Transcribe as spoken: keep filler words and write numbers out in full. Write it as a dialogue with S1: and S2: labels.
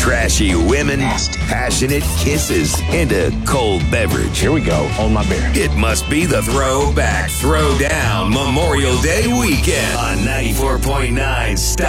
S1: trashy women, passionate kisses, and a cold beverage.
S2: Here we go. Hold my beer.
S1: It must be the Throwback Throwdown Memorial Day weekend on ninety-four point nine Style.